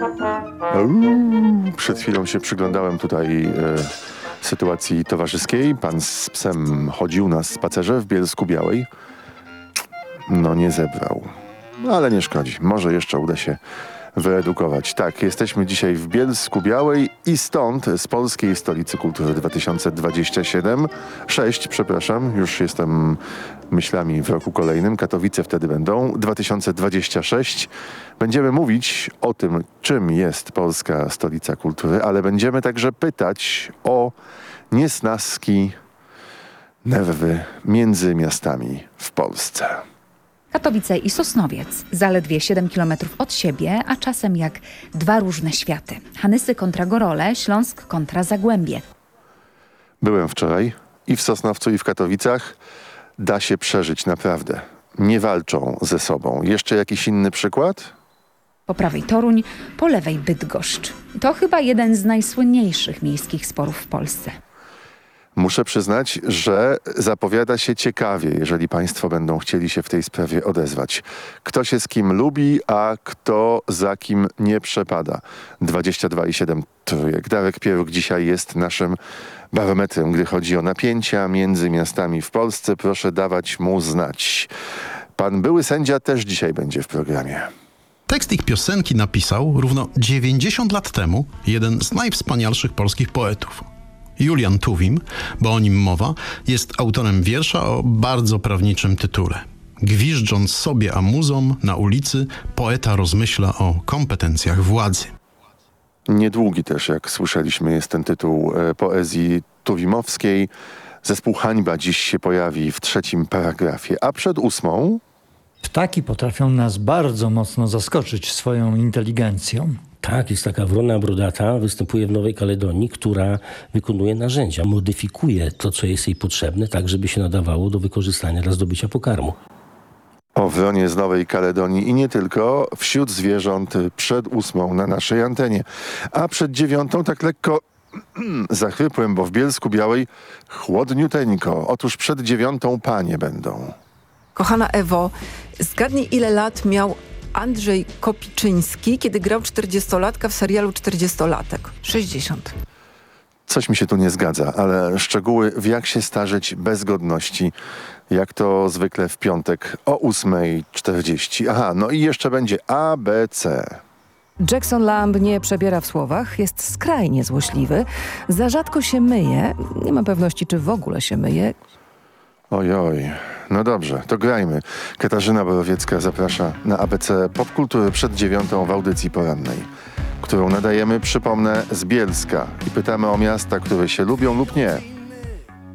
Przed chwilą się przyglądałem tutaj sytuacji towarzyskiej. Pan z psem chodził na spacerze w Bielsku Białej. No nie zebrał. No, ale nie szkodzi. Może jeszcze uda się wyedukować. Tak, jesteśmy dzisiaj w Bielsku Białej i stąd, z Polskiej Stolicy Kultury 2027, przepraszam, już jestem myślami w roku kolejnym, Katowice wtedy będą, 2026. Będziemy mówić o tym, czym jest Polska Stolica Kultury, ale będziemy także pytać o niesnaski, nerwy między miastami w Polsce. Katowice i Sosnowiec, zaledwie 7 km od siebie, a czasem jak dwa różne światy. Hanysy kontra Gorole, Śląsk kontra Zagłębie. Byłem wczoraj i w Sosnowcu, i w Katowicach. Da się przeżyć naprawdę. Nie walczą ze sobą. Jeszcze jakiś inny przykład? Po prawej Toruń, po lewej Bydgoszcz. To chyba jeden z najsłynniejszych miejskich sporów w Polsce. Muszę przyznać, że zapowiada się ciekawie, jeżeli państwo będą chcieli się w tej sprawie odezwać. Kto się z kim lubi, a kto za kim nie przepada. 22,7 trójek. Darek Pieruk dzisiaj jest naszym barometrem, gdy chodzi o napięcia między miastami w Polsce. Proszę dawać mu znać. Pan były sędzia też dzisiaj będzie w programie. Tekst ich piosenki napisał równo 90 lat temu jeden z najwspanialszych polskich poetów. Julian Tuwim, bo o nim mowa, jest autorem wiersza o bardzo prawniczym tytule. Gwiżdżąc sobie a muzom na ulicy, poeta rozmyśla o kompetencjach władzy. Niedługi też, jak słyszeliśmy, jest ten tytuł poezji tuwimowskiej. Zespół Hańba dziś się pojawi w 3. paragrafie, a przed 8. Ptaki potrafią nas bardzo mocno zaskoczyć swoją inteligencją. Tak, jest taka wrona brodata, występuje w Nowej Kaledonii, która wykonuje narzędzia, modyfikuje to, co jest jej potrzebne, tak żeby się nadawało do wykorzystania dla zdobycia pokarmu. O wronie z Nowej Kaledonii i nie tylko, wśród zwierząt przed 8 na naszej antenie. A przed 9 tak lekko zachrypłem, bo w Bielsku Białej chłodniuteńko. Otóż przed 9 panie będą. Kochana Ewo, zgadnij ile lat miał Andrzej Kopiczyński, kiedy grał 40-latka w serialu 40-latek. 60. Coś mi się tu nie zgadza, ale szczegóły w Jak się starzeć bez godności, jak to zwykle w piątek o 8:40. Aha, no i jeszcze będzie ABC. Jackson Lamb nie przebiera w słowach, jest skrajnie złośliwy, za rzadko się myje, nie mam pewności, czy w ogóle się myje. Ojoj, no dobrze, to grajmy. Katarzyna Borowiecka zaprasza na ABC Popkultury przed 9 w audycji porannej, którą nadajemy, przypomnę, z Bielska i pytamy o miasta, które się lubią lub nie.